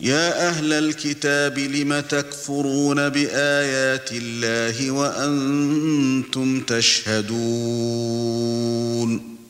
يا أهل الكتاب لم تكفرون بآيات الله وأنتم تشهدون